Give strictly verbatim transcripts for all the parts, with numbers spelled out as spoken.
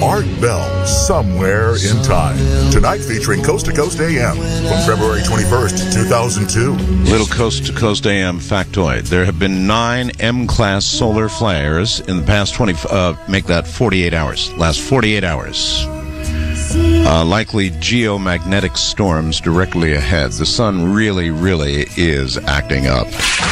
Art Bell, Somewhere in Time. Tonight featuring Coast to Coast A M from February twenty-first, two thousand two. Little Coast to Coast A M factoid. There have been nine M-class solar flares in the past twenty, uh, make that forty-eight hours. Last forty-eight hours. Uh, likely geomagnetic storms directly ahead. The sun really, really is acting up.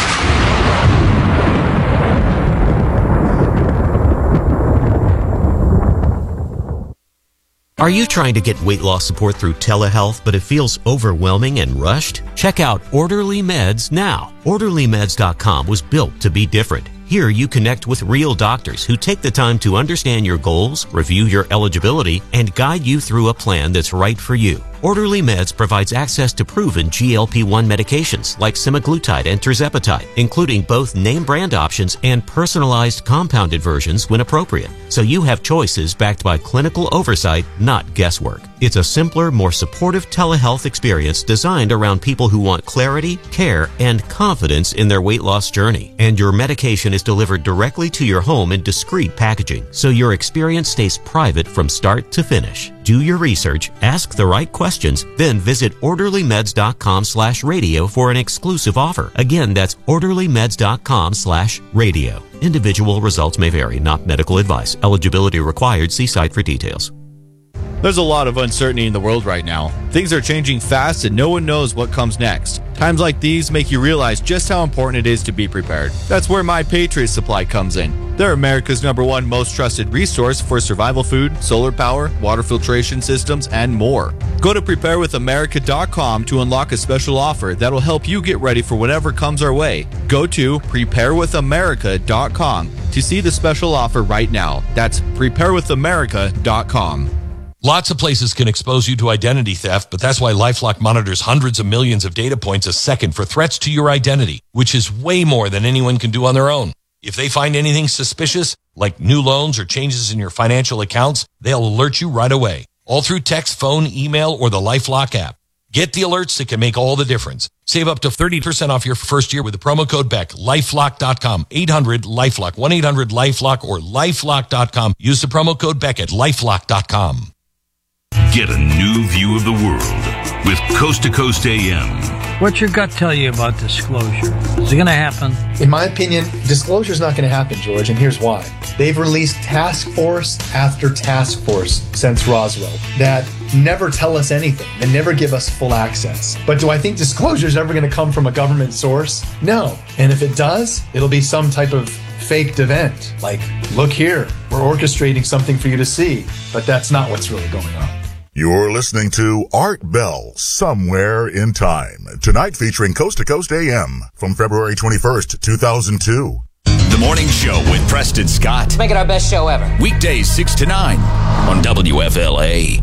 Are you trying to get weight loss support through telehealth, but it feels overwhelming and rushed? Check out Orderly Meds now. Orderly Meds dot com was built to be different. Here you connect with real doctors who take the time to understand your goals, review your eligibility, and guide you through a plan that's right for you. Orderly Meds provides access to proven G L P one medications like semaglutide and tirzepatide, including both name brand options and personalized compounded versions when appropriate. So you have choices backed by clinical oversight, not guesswork. It's a simpler, more supportive telehealth experience designed around people who want clarity, care, and confidence in their weight loss journey. And your medication is delivered directly to your home in discreet packaging, so your experience stays private from start to finish. Do your research, ask the right questions, then visit Orderly Meds dot com slash radio for an exclusive offer. Again, that's Orderly Meds dot com slash radio. Individual results may vary, not medical advice. Eligibility required. See site for details. There's a lot of uncertainty in the world right now. Things are changing fast and no one knows what comes next. Times like these make you realize just how important it is to be prepared. That's where My Patriot Supply comes in. They're America's number one most trusted resource for survival food, solar power, water filtration systems, and more. Go to prepare with america dot com to unlock a special offer that'll help you get ready for whatever comes our way. Go to prepare with america dot com to see the special offer right now. That's prepare with america dot com. Lots of places can expose you to identity theft, but that's why LifeLock monitors hundreds of millions of data points a second for threats to your identity, which is way more than anyone can do on their own. If they find anything suspicious, like new loans or changes in your financial accounts, they'll alert you right away, all through text, phone, email, or the LifeLock app. Get the alerts that can make all the difference. Save up to thirty percent off your first year with the promo code Beck. lifelock dot com, eight hundred LifeLock, one eight hundred LifeLock, or lifelock dot com. Use the promo code Beck at lifelock dot com. Get a new view of the world with Coast to Coast A M. What's your gut tell you about disclosure? Is it going to happen? In my opinion, disclosure is not going to happen, George, and here's why. They've released task force after task force since Roswell that never tell us anything. They never give us full access. But do I think disclosure is ever going to come from a government source? No. And if it does, it'll be some type of faked event. Like, look here, we're orchestrating something for you to see. But that's not what's really going on. You're listening to Art Bell, Somewhere in Time. Tonight featuring Coast to Coast A M from February twenty-first, two thousand two. The Morning Show with Preston Scott. Make it our best show ever. Weekdays six to nine on W F L A.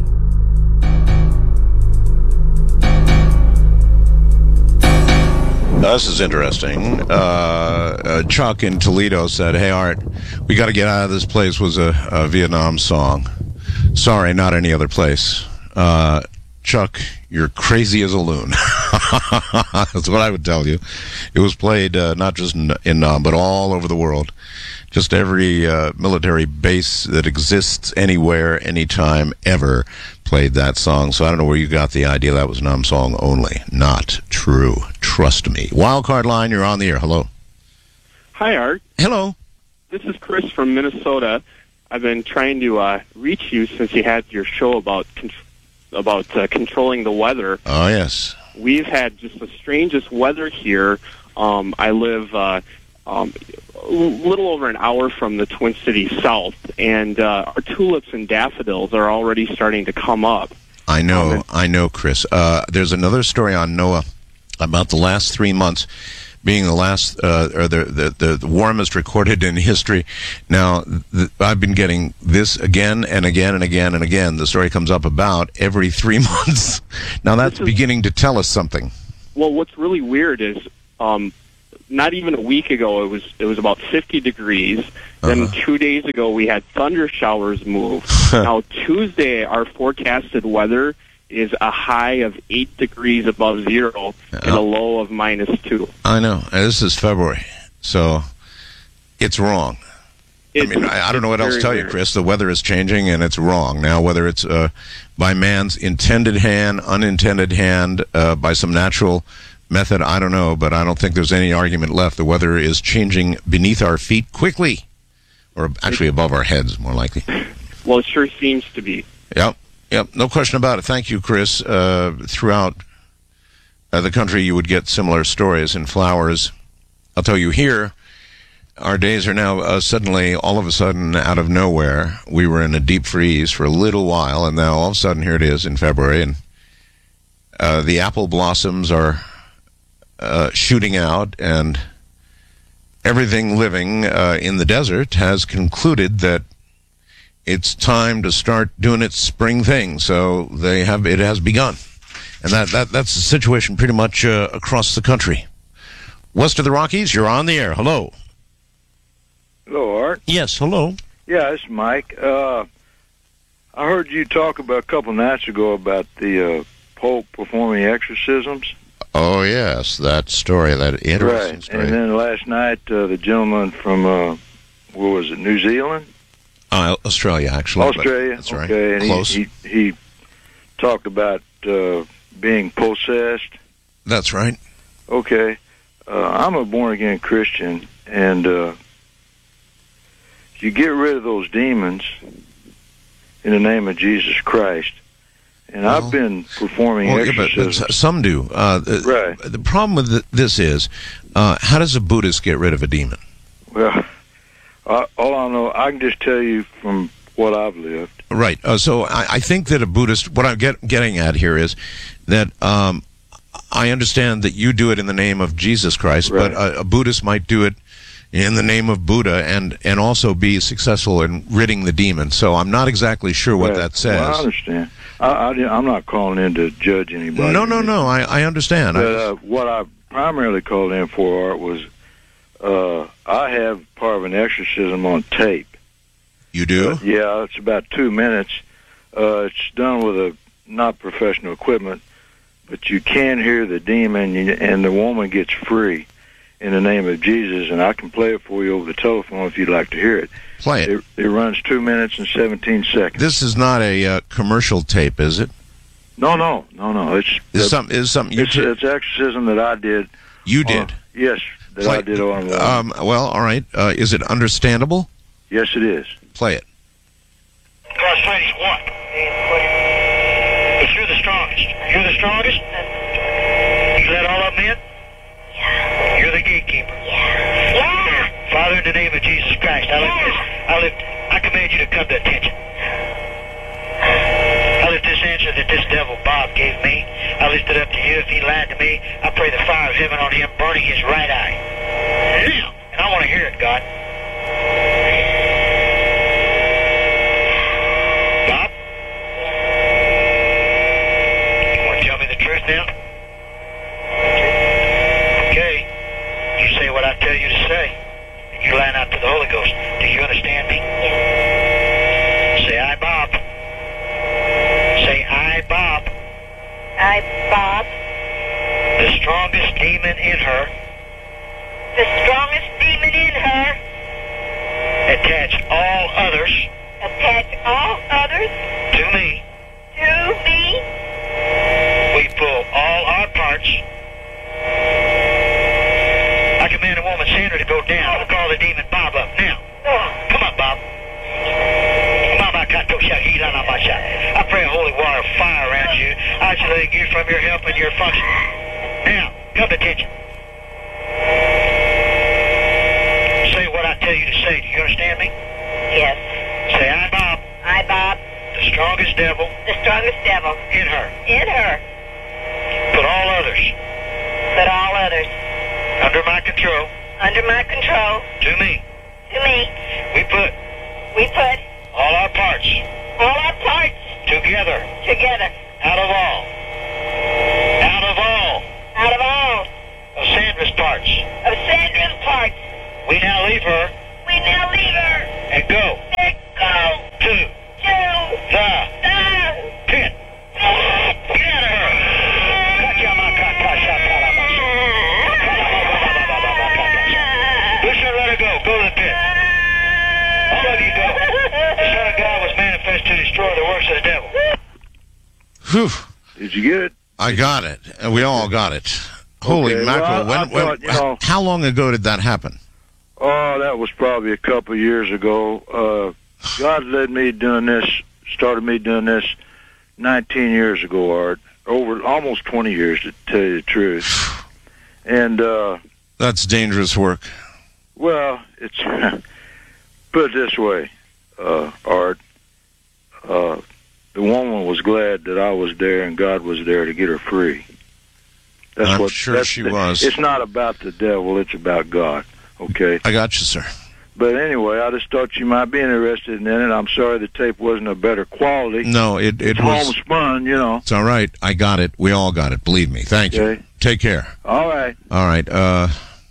Now, this is interesting. Uh, uh, Chuck in Toledo said, "Hey, Art, we got to get out of this place" was a, a Vietnam song. Sorry, not any other place. Uh, Chuck, you're crazy as a loon. That's what I would tell you. It was played uh, not just in, in Nam, but all over the world. Just every uh, military base that exists anywhere, anytime, ever played that song. So I don't know where you got the idea that was Nam song only. Not true. Trust me. Wildcard line, you're on the air. Hello. Hi, Art. Hello. This is Chris from Minnesota. I've been trying to uh, reach you since you had your show about con- about uh, controlling the weather. Oh, yes. We've had just the strangest weather here. Um, I live uh, um, a little over an hour from the Twin Cities south, and uh, our tulips and daffodils are already starting to come up. I know, um, I know, Chris. Uh, there's another story on NOAA about the last three months being the last, uh, or the, the, the warmest recorded in history. Now, th- I've been getting this again and again and again and again. The story comes up about every three months. Now, that's is, beginning to tell us something. Well, what's really weird is um, not even a week ago, it was it was about fifty degrees. Uh-huh. Then two days ago, we had thunder showers move. Now, Tuesday, our forecasted weather is a high of eight degrees above zero and a low of minus two. I know. This is February, so it's wrong. I mean, I, I don't know what else to tell you, Chris. The weather is changing, and it's wrong. Now, whether it's uh, by man's intended hand, unintended hand, uh, by some natural method, I don't know, but I don't think there's any argument left. The weather is changing beneath our feet quickly, or actually above our heads, more likely. Well, it sure seems to be. Yep, yep, no question about it. Thank you, Chris. Uh, throughout uh, the country, you would get similar stories and flowers. I'll tell you here, our days are now uh, suddenly, all of a sudden, out of nowhere. We were in a deep freeze for a little while, and now all of a sudden, here it is in February, and uh, the apple blossoms are Uh, shooting out, and everything living uh, in the desert has concluded that it's time to start doing its spring thing. So they have it has begun, and that, that that's the situation pretty much uh, across the country. West of the Rockies, you're on the air. Hello. Hello, Art. Yes, hello. Yeah, it's Mike. Uh, I heard you talk about a couple nights ago about the uh, Pope performing exorcisms. Oh, yes, that story, that interesting right. story. And then last night, uh, the gentleman from, uh, what was it, New Zealand? Uh, Australia, actually. Australia, That's right. Okay, and Close. He, he, he talked about uh, being possessed. That's right. Okay. Uh, I'm a born-again Christian, and uh, you get rid of those demons in the name of Jesus Christ. And well, I've been performing well, exorcisms. Yeah, but, but some do. Uh, right. The problem with this is, uh, how does a Buddhist get rid of a demon? Well, uh, all I know, I can just tell you from what I've lived. Right. Uh, so I, I think that a Buddhist, what I'm get, getting at here is that um, I understand that you do it in the name of Jesus Christ, right. but a, a Buddhist might do it in the name of Buddha and, and also be successful in ridding the demon. So I'm not exactly sure what right. that says. Well, I understand. I, I, I'm not calling in to judge anybody. No, no, no. I, I understand. But I, uh, what I primarily called in for, Art, was uh, I have part of an exorcism on tape. You do? Uh, yeah, it's about two minutes. Uh, it's done with a not professional equipment, but you can hear the demon, and the woman gets free in the name of Jesus, and I can play it for you over the telephone if you'd like to hear it. Play it. It, it runs two minutes and seventeen seconds. This is not a uh, commercial tape, is it? No, no, no, no. It's is some is something you it's, t- it's exorcism that I did. You did? On, yes, that Play, I did on. Um, well, all right. Uh, is it understandable? Yes, it is. Play it. God's plan is what? But you're the strongest. You're the strongest. You let all of them in. Yeah. You're the gatekeeper. Yeah. Yeah. Father, in the name of Jesus Christ, I lift this. I lift. I command you to come to attention. I lift this answer that this devil Bob gave me. I lift it up to you. If he lied to me, I pray the fire of heaven on him, burning his right eye. Now, and I want to hear it, God. Bob, you want to tell me the truth now? Okay. You say what I tell you to say. You line out to the Holy Ghost. Do you understand me? Yes. Say, I, Bob. Say, I, Bob. I, Bob. The strongest demon in her. The strongest demon in her. Attach all others. Attach all others. To me. To me. We pull all our parts. I command a woman, Sandra, to go down. I'm going to call the demon Bob up now. Come on, Bob. I pray a holy water of fire around you, isolating you from your help and your function. Now, come to attention. Say what I tell you to say. Do you understand me? Yes. Say, I, Bob. I, Bob. The strongest devil. The strongest devil. In her. In her. Put all others. Put all others. Under my control. Under my control. To me. To me. We put. We put. All our parts. All our parts. Together. Together. Out of all. Out of all. Out of all. Of Sandra's parts. Of Sandra's parts. We now leave her. We now leave her. And go. And go. To. To. The. The. Pit. Get out of her. Loose her, let her go. Go to the pit. Whew. Did you get it? I got it. And we all got it. Holy Okay, mackerel. well, I- I when, when, thought, you know- how long ago did that happen? Oh, that was probably a couple of years ago. Uh, God led me doing this, started me doing this nineteen years ago, Art. Over almost twenty years, to tell you the truth. And, uh, That's dangerous work. well, it's, put it this way, uh, Art. Uh, the woman was glad that I was there and God was there to get her free. That's I'm what, sure that's she the- was. It's not about the devil, it's about God. Okay? I got you, sir. But anyway, I just thought you might be interested in it. I'm sorry the tape wasn't of better quality. No, it, it it's was... homespun, you know. It's all right. I got it. We all got it. Believe me. Thank you. Okay. Take care. All right. All right. Uh,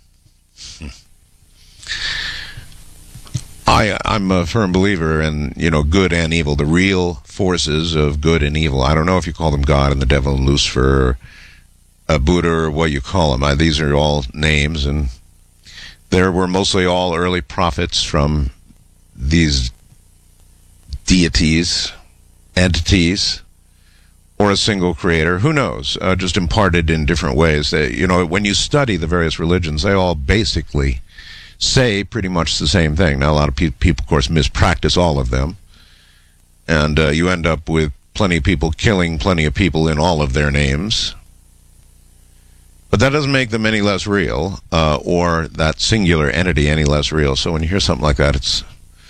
I, I'm a firm believer in, you know, good and evil, the real forces of good and evil. I don't know if you call them God and the devil and Lucifer, uh, Buddha, or what you call them. I, these are all names, and there were mostly all early prophets from these deities, entities, or a single creator. Who knows? Uh, just imparted in different ways. They, you know, when you study the various religions, they all basically say pretty much the same thing. Now, a lot of pe- people, of course, mispractice all of them, and uh, you end up with plenty of people killing plenty of people in all of their names. But that doesn't make them any less real, uh, or that singular entity any less real. So when you hear something like that, it's...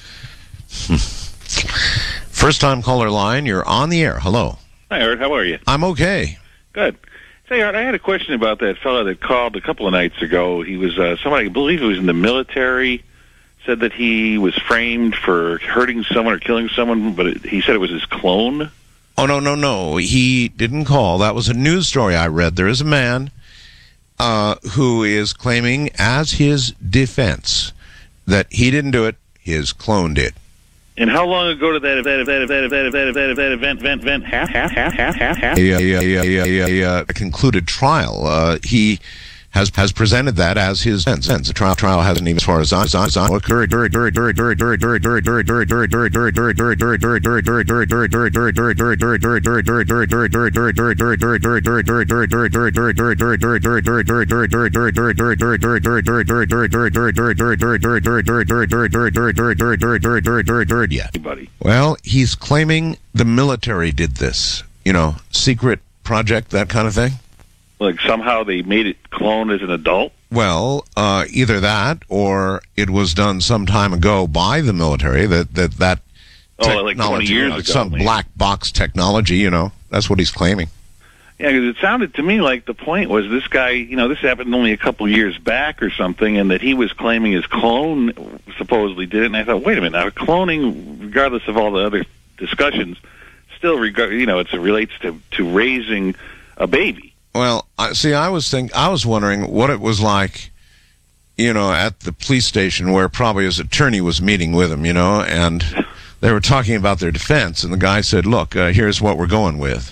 First-time caller line, you're on the air. Hello. Hi, Art. How are you? I'm okay. Good. Say, Art, I had a question about that fellow that called a couple of nights ago. He was uh, somebody, I believe he was in the military, said that he was framed for hurting someone or killing someone, but it, he said it was his clone. Oh, no, no, no. He didn't call. That was a news story I read. There is a man uh, who is claiming as his defense that he didn't do it, his clone did. And how long ago did that event, event, event, event, event, event, event, event, event, event, half, half, half, half, half, half? Yeah, yeah, yeah, yeah, yeah, yeah. A concluded trial. Uh, he has has presented that as his defense. The trial trial hasn't even, as far as I occurred. Well, he's claiming the military did this. You know, secret project, that kind of thing. Like somehow they made it clone as an adult? Well, uh, either that or it was done some time ago by the military. That that that Oh, like twenty years uh, ago, some maybe. black box technology. You know, that's what he's claiming. Yeah, because it sounded to me like the point was this guy, you know, this happened only a couple years back or something, and that he was claiming his clone supposedly did it. And I thought, wait a minute, now cloning, regardless of all the other discussions, still, regard, you know, it relates to, to raising a baby. Well, I, see, I was think I was wondering what it was like, you know, at the police station where probably his attorney was meeting with him, you know, and they were talking about their defense, and the guy said, "Look, uh, here's what we're going with.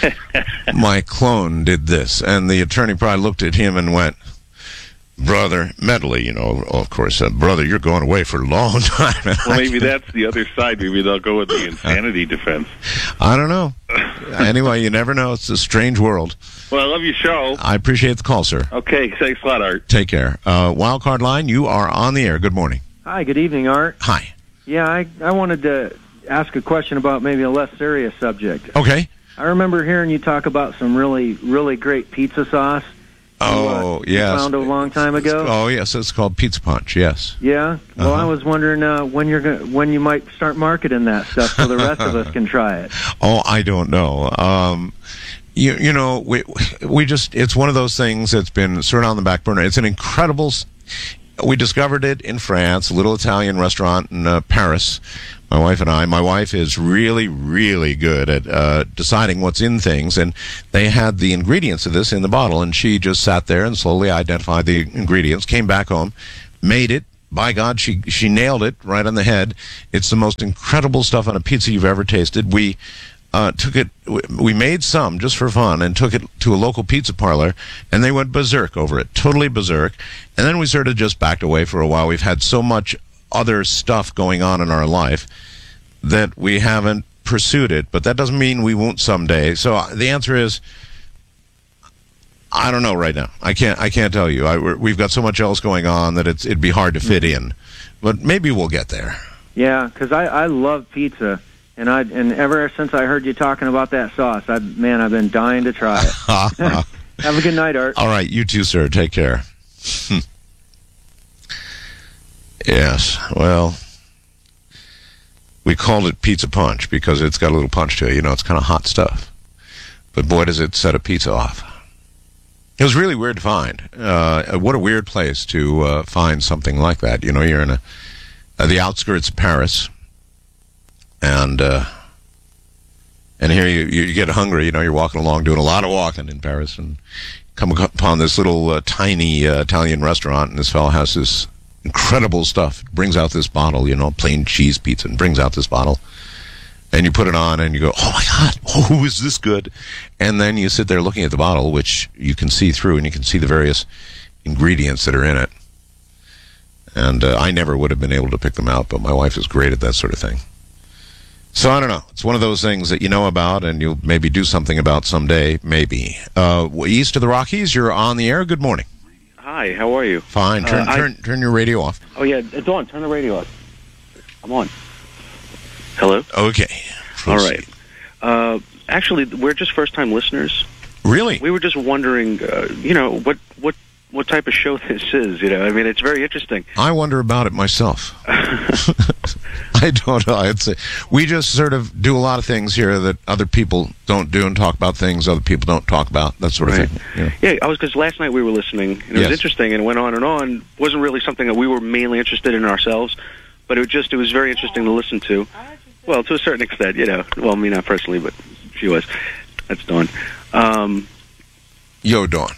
My clone did this," and the attorney probably looked at him and went, "Brother," mentally, you know, of course, uh, "brother, you're going away for a long time." Well, maybe that's the other side. Maybe they'll go with the insanity defense. I don't know. Anyway, you never know. It's a strange world. Well, I love your show. I appreciate the call, sir. Okay, thanks a lot, Art. Take care. Uh, Wildcard Line, you are on the air. Good morning. Hi, good evening, Art. Hi. Yeah, I, I wanted to ask a question about maybe a less serious subject. Okay. I remember hearing you talk about some really, really great pizza sauce. Oh, you, uh, yes. You found a long time ago. Oh, yes. It's called Pizza Punch, yes. Yeah? Well, Uh-huh. I was wondering uh, when you're gonna, when you might start marketing that stuff so the rest of us can try it. Oh, I don't know. Um, you, you know, we, we just, it's one of those things that's been sort of on the back burner. It's an incredible, we discovered it in France, a little Italian restaurant in uh, Paris, my wife and I. My wife is really, really good at uh, deciding what's in things, and they had the ingredients of this in the bottle, and she just sat there and slowly identified the ingredients, came back home, made it. By God, she she nailed it right on the head. It's the most incredible stuff on a pizza you've ever tasted. We uh, took it, we made some just for fun and took it to a local pizza parlor, and they went berserk over it, totally berserk. And then we sort of just backed away for a while. We've had so much other stuff going on in our life that we haven't pursued it, but that doesn't mean we won't someday. So uh, the answer is, I don't know right now. I can't. I can't tell you. I, we're, we've got so much else going on that it's it'd be hard to fit in, but maybe we'll get there. Yeah, because I, I love pizza, and I and ever since I heard you talking about that sauce, I man, I've been dying to try it. Have a good night, Art. All right, you too, sir. Take care. Yes, well, we called it Pizza Punch because it's got a little punch to it. You know, it's kind of hot stuff. But boy, does it set a pizza off. It was really weird to find. Uh, what a weird place to uh, find something like that. You know, you're in a, uh, the outskirts of Paris, and uh, and here you, you get hungry. You know, you're walking along, doing a lot of walking in Paris, and come upon this little uh, tiny uh, Italian restaurant, and this fellow has this incredible stuff. Brings out this bottle, you know, plain cheese pizza, and brings out this bottle. And you put it on, and you go, oh, my God, oh, is this good? And then you sit there looking at the bottle, which you can see through, and you can see the various ingredients that are in it. And uh, I never would have been able to pick them out, but my wife is great at that sort of thing. So I don't know. It's one of those things that you know about, and you'll maybe do something about someday, maybe. Uh, east of the Rockies, you're on the air. Good morning. Hi, how are you? Fine. Turn, uh, turn, I... turn your radio off. Oh, yeah, Dawn, turn the radio off. I'm on. Hello? Okay. All right. Uh, actually, we're just first-time listeners. Really? We were just wondering, uh, you know, what, what what type of show this is. You know, I mean, it's very interesting. I wonder about it myself. I don't know. I'd say we just sort of do a lot of things here that other people don't do, and talk about things other people don't talk about, that sort of right. thing. Yeah, yeah I was because last night we were listening, and it yes. was interesting, and it went on and on. Wasn't really something that we were mainly interested in ourselves, but it was just it was very interesting to listen to. Well, to a certain extent, you know. Well, me not personally, but she was. That's Dawn. Um, Yo, Dawn.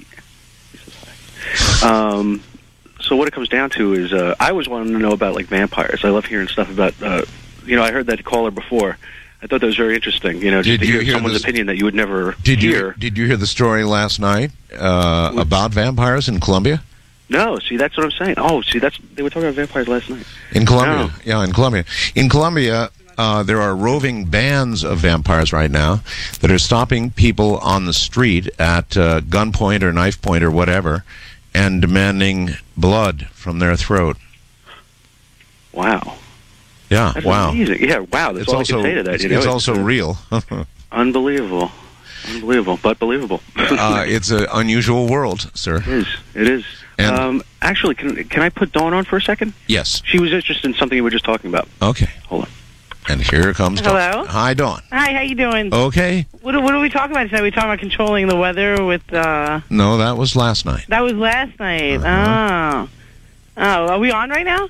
Um, so what it comes down to is, uh, I always wanted to know about, like, vampires. I love hearing stuff about, uh, you know, I heard that caller before. I thought that was very interesting, you know, just did to you hear, hear someone's this, opinion that you would never did hear. You, did you hear the story last night uh, about vampires in Colombia? No, see, that's what I'm saying. Oh, see, that's they were talking about vampires last night. In Colombia, no. yeah, in Colombia. In Colombia, uh, there are roving bands of vampires right now that are stopping people on the street at uh, gunpoint or knife point or whatever, and demanding blood from their throat. Wow. Yeah, that's wow. Amazing. Yeah, wow. That's it's all also, I can say to that. It's, you know? it's it's also uh, real. Unbelievable. Unbelievable, but believable. uh, it's an unusual world, sir. It is. It is. And um, actually, can can I put Dawn on for a second? Yes. She was interested in something you were just talking about. Okay. Hold on. And here comes Dawn. Hello? Hi, Dawn. Hi, how you doing? Okay. What, what are we talking about today? We talking about controlling the weather with, uh... No, that was last night. That was last night. Uh-huh. Oh. Oh, are we on right now?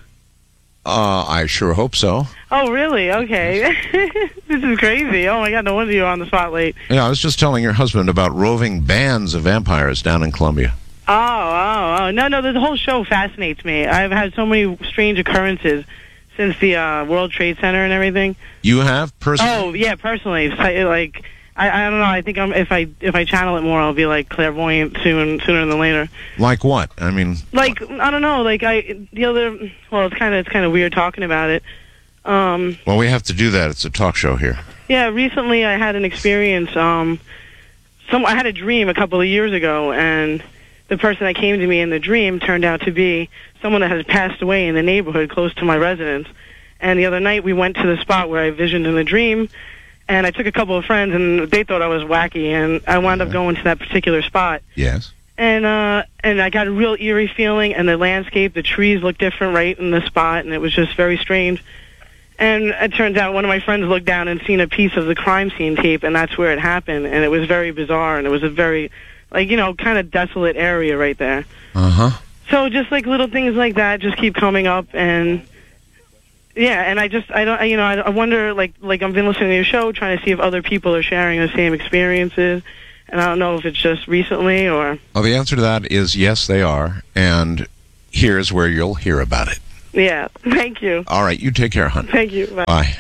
Uh, I sure hope so. Oh, really? Okay. This is crazy. Oh, my God, no wonder you're on the spotlight. Yeah, I was just telling your husband about roving bands of vampires down in Colombia. Oh, oh, oh. No, no, the whole show fascinates me. I've had so many strange occurrences since the uh, World Trade Center and everything. You have personally? Oh, yeah, personally. Like, I, I don't know. I think I'm, if I if I channel it more, I'll be like clairvoyant soon, sooner than later. Like what? I mean, like I don't know. Like I the other. Well, it's kind of it's kind of weird talking about it. Um, well, we have to do that. It's a talk show here. Yeah, recently I had an experience. Um, some I had a dream a couple of years ago, and the person that came to me in the dream turned out to be someone that has passed away in the neighborhood close to my residence. And the other night we went to the spot where I visioned in the dream, and I took a couple of friends, and they thought I was wacky, and I wound up going to that particular spot. Yes. And uh, and I got a real eerie feeling, and the landscape, the trees looked different right in the spot, and it was just very strange. And it turns out one of my friends looked down and seen a piece of the crime scene tape, and that's where it happened. And it was very bizarre, and it was a very, like, you know, kind of desolate area right there. Uh-huh. So just, like, little things like that just keep coming up, and, yeah, and I just, I don't, you know, I, I wonder, like, like I've been listening to your show, trying to see if other people are sharing the same experiences, and I don't know if it's just recently or... Well, the answer to that is yes, they are, and here's where you'll hear about it. Yeah, thank you. All right, you take care, hon. Thank you. Bye. Bye.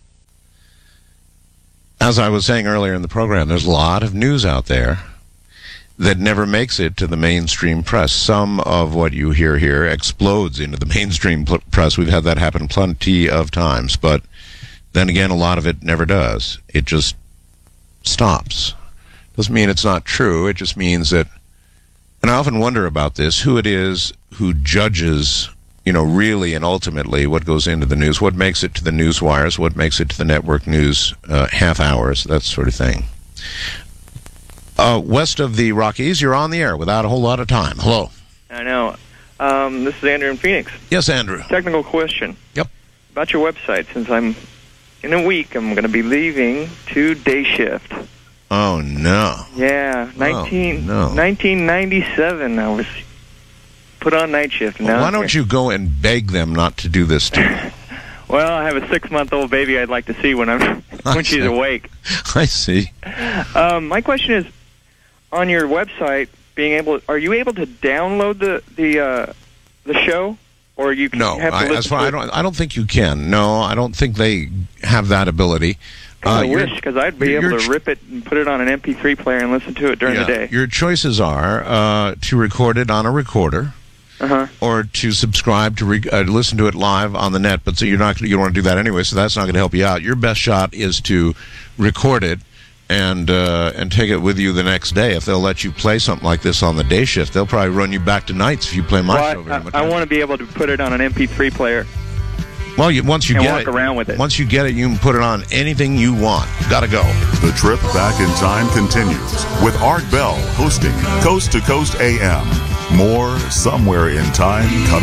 As I was saying earlier in the program, there's a lot of news out there that never makes it to the mainstream press. Some of what you hear here explodes into the mainstream press. We've had that happen plenty of times, but then again, a lot of it never does. It just stops. Doesn't mean it's not true. It just means that, and I often wonder about this, who it is who judges, you know, really and ultimately what goes into the news, what makes it to the news wires, what makes it to the network news uh, half hours, that sort of thing. Uh, west of the Rockies, you're on the air without a whole lot of time. Hello. I know. Um, this is Andrew in Phoenix. Yes, Andrew. Technical question. Yep. About your website. Since I'm in a week, I'm going to be leaving to day shift. Oh, no. Yeah. nineteen, oh, no. nineteen ninety-seven, I was put on night shift. Well, why don't you go and beg them not to do this to you? Well, I have a six-month-old baby I'd like to see when I'm when she's awake. I see. Um, my question is, on your website, being able, are you able to download the the uh, the show, or you can no, have to I, listen as far, to I it? don't. I don't think you can. No, I don't think they have that ability. I Uh, your- wish, because I'd be your able to ch- rip it and put it on an M P three player and listen to it during yeah, the day. Your choices are uh, to record it on a recorder, Uh-huh. or to subscribe to re- uh, listen to it live on the net. But so you're not. You don't want to do that anyway. So that's not going to help you out. Your best shot is to record it and uh, and take it with you the next day. If they'll let you play something like this on the day shift, they'll probably run you back to nights if you play my Well, show very much. I, I want to be able to put it on an M P three player. Well, you, once you and get walk it, around with it. once you get it, you can put it on anything you want. Gotta go. The trip back in time continues with Art Bell hosting Coast to Coast A M. More somewhere in time coming.